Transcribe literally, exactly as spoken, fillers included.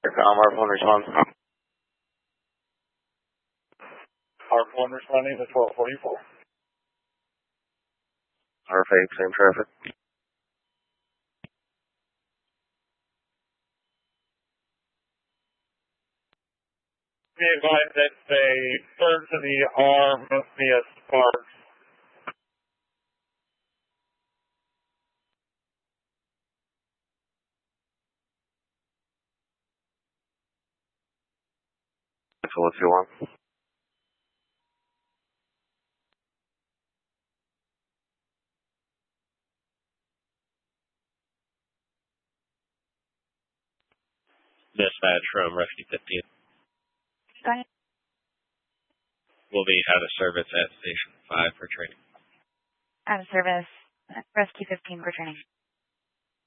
Um, R one response. R one responding to twelve forty-four. R eight, same traffic. Be advised that they turn to the R must be a spark. So what's your one? Dispatch from Rescue fifteen. Go ahead. Will be out of service at Station five for training. Out of service. Rescue fifteen for training.